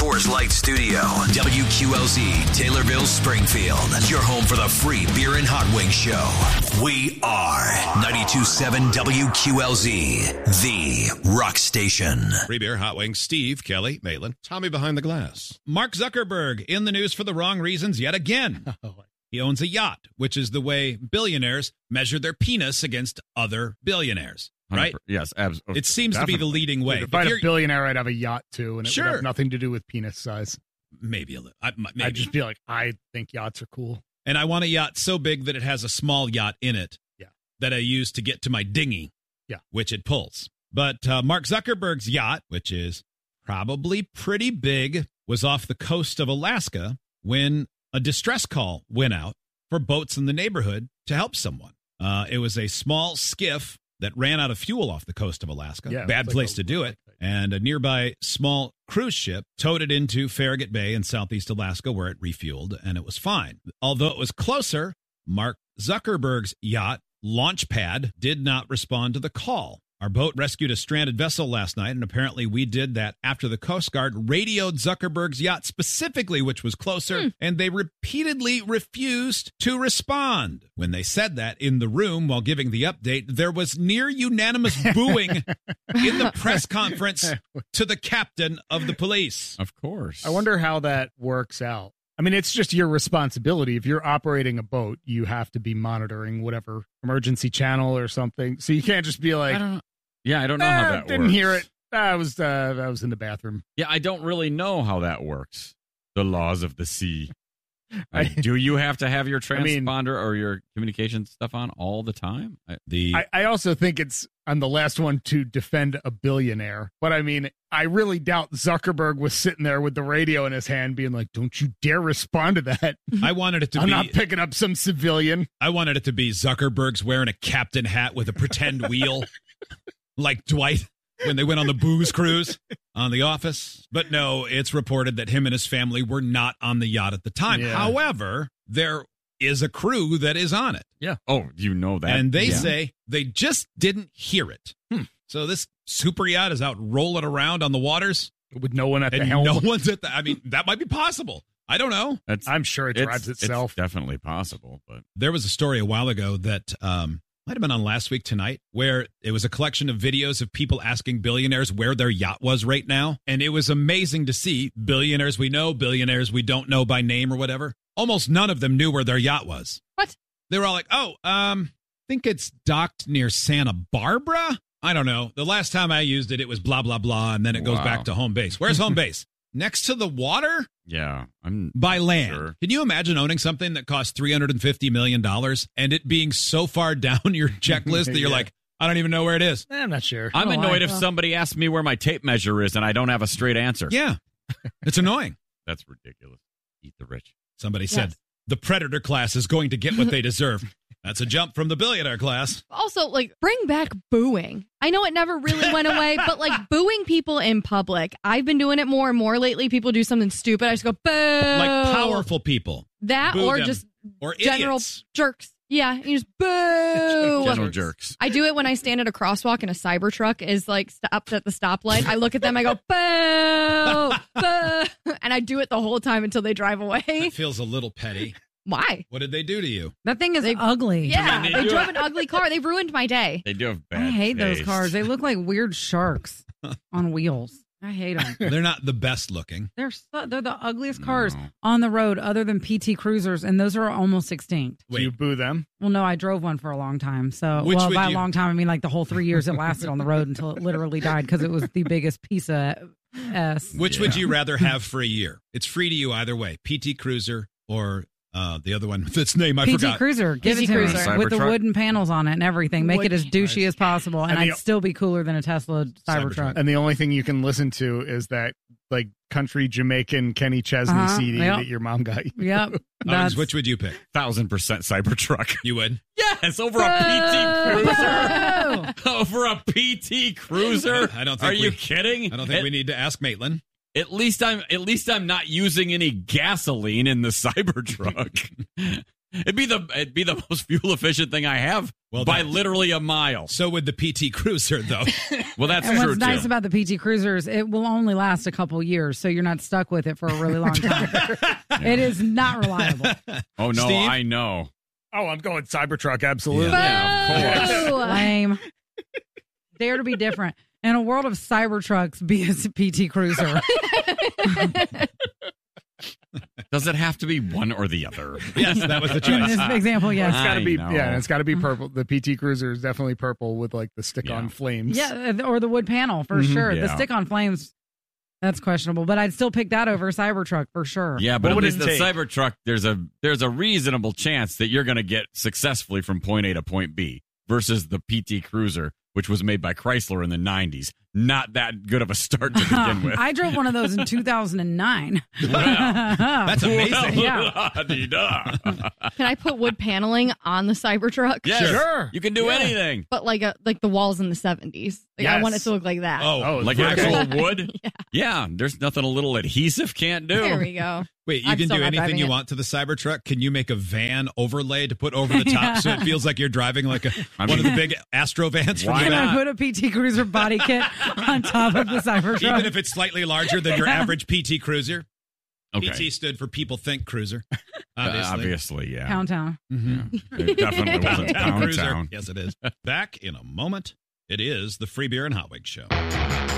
Coors Light Studio. WQLZ, Taylorville, Springfield. Your home for the free beer and hot wing show. We are 92.7 WQLZ, the rock station. Free beer, hot wings, Steve, Kelly, Maitland, Tommy behind the glass. Mark Zuckerberg in the news for the wrong reasons yet again. He owns a yacht, which is the way billionaires measure their penis against other billionaires. Right? Yes, absolutely. It seems to be the leading way. If I had a billionaire, I'd have a yacht too, and it Sure. would have nothing to do with penis size. Maybe a little. Maybe. I'd just be like, I think yachts are cool. And I want a yacht so big that it has a small yacht in it that I use to get to my dinghy, which it pulls. But Mark Zuckerberg's yacht, which is probably pretty big, was off the coast of Alaska when a distress call went out for boats in the neighborhood to help someone. It was a small skiff that ran out of fuel off the coast of Alaska. Yeah, Bad it's place like to do it. And a nearby small cruise ship towed it into Farragut Bay in southeast Alaska, where it refueled, and it was fine. Although it was closer, Mark Zuckerberg's yacht, Launchpad, did not respond to the call. Our boat rescued a stranded vessel last night, and apparently we did that after the Coast Guard radioed Zuckerberg's yacht specifically, which was closer, and they repeatedly refused to respond. When they said that in the room while giving the update, there was near unanimous booing in the press conference to the captain of the police. Of course. I wonder how that works out. I mean, it's just your responsibility. If you're operating a boat, you have to be monitoring whatever emergency channel or something. So you can't just be like, I don't know. Yeah, I don't know how that works. Didn't hear it. I was in the bathroom. Yeah, I don't really know how that works. The laws of the sea. Do you have to have your transponder or your communication stuff on all the time? I also think I'm the last one to defend a billionaire. But I mean, I really doubt Zuckerberg was sitting there with the radio in his hand being like, don't you dare respond to that. I wanted it to I'm be... not picking up some civilian. I wanted it to be Zuckerberg's wearing a captain hat with a pretend wheel. Like Dwight when they went on the booze cruise on The Office. But no, it's reported that him and his family were not on the yacht at the time. Yeah. However, there is a crew that is on it. Yeah. Oh, you know that. And they say they just didn't hear it. So this super yacht is out rolling around on the waters. With no one at the and helm. no one's at the... I mean, that might be possible. I don't know. I'm sure it drives itself. It's definitely possible. But there was a story a while ago that... might have been on Last Week Tonight, where it was a collection of videos of people asking billionaires where their yacht was right now. And it was amazing to see billionaires we know, billionaires we don't know by name or whatever. Almost none of them knew where their yacht was. What? They were all like, I think it's docked near Santa Barbara. I don't know. The last time I used it, it was blah, blah, blah. And then it goes back to home base. Where's home base? Next to the water? Yeah. By land. Sure. Can you imagine owning something that costs $350 million and it being so far down your checklist that you're like, I don't even know where it is? I'm not sure. I'm annoyed if somebody asks me where my tape measure is and I don't have a straight answer. Yeah. It's annoying. That's ridiculous. Eat the rich. Somebody said the predator class is going to get what they deserve. That's a jump from the billionaire class. Also, like, bring back booing. I know it never really went away, but, like, booing people in public. I've been doing it more and more lately. People do something stupid. I just go, boo. Like powerful people. That Boo or them. just or general idiots. Jerks. Yeah, you just boo. General jerks. I do it when I stand at a crosswalk and a Cybertruck is, like, stopped at the stoplight. I look at them, I go, boo, boo. And I do it the whole time until they drive away. That feels a little petty. Why? What did they do to you? That thing is ugly. Yeah, they drove an ugly car. They ruined my day. They do have bad I hate those taste. cars. They look like weird sharks on wheels. I hate them. They're not the best looking. They're the ugliest cars on the road other than PT Cruisers, and those are almost extinct. Do you boo them? Well, no, I drove one for a long time. So, Which would by a you- long time, I mean like the whole 3 years it lasted on the road until it literally died because it was the biggest piece of S. Which would you rather have for a year? It's free to you either way. PT Cruiser or the other one with its name I PT forgot. Cruiser, give PT it to me Cruiser. with the Cybertruck? wooden panels on it and everything. Make it as douchey as possible, and And I'd still be cooler than a Tesla Cybertruck. Cybertruck. And the only thing you can listen to is that, like, country Jamaican Kenny Chesney CD yep. that your mom got you. Yep. Owens, which would you pick? 1,000% Cybertruck. You would? Yes, over a PT Cruiser. Over a PT Cruiser. I don't think Are you kidding? I don't think we need to ask Maitland. At least I'm not using any gasoline in the Cybertruck. It'd be the most fuel efficient thing I have by literally a mile. So would the PT Cruiser, though. Well, that's and true, what's nice too. about the PT Cruisers, it will only last a couple years, so you're not stuck with it for a really long time. It is not reliable. Oh, no, Steve? I know. Oh, I'm going Cybertruck, absolutely. Yeah, of course. Boo! Lame. Dare to be different. In a world of Cybertrucks, be a PT Cruiser. Does it have to be one or the other? Yes, that was the In choice. this example, yes. It's got to I be, know. yeah, it's got to be purple. The PT Cruiser is definitely purple with like the stick-on flames. Yeah, or the wood panel for sure. Yeah. The stick-on flames, that's questionable, but I'd still pick that over Cybertruck for sure. Yeah, but What at would least it the take? Cybertruck, there's a reasonable chance that you're going to get successfully from point A to point B versus the PT Cruiser, which was made by Chrysler in the 90s. Not that good of a start to begin with. I drove one of those in 2009. That's amazing. Yeah. Can I put wood paneling on the Cybertruck? Yes, Sure. you can do anything. But like the walls in the 70s. Like I want it Yes. to look like that. Oh, Like vertical. actual wood? Yeah. Yeah, there's nothing a little adhesive can't do. There we go. Wait, you I'm can still do not anything driving you it. want to the Cybertruck? Can you make a van overlay to put over the top so it feels like you're driving like one of the big Astro vans from Why the Can back? I put a PT Cruiser body kit on top of the Cybertruck? Even if it's slightly larger than your average PT Cruiser. Okay. PT stood for People Think Cruiser. Obviously, yeah. Pound Town. It definitely wasn't Pound Cruiser. Town. Yes, it is. Back in a moment. It is the Free Beer and Hot Wings Show.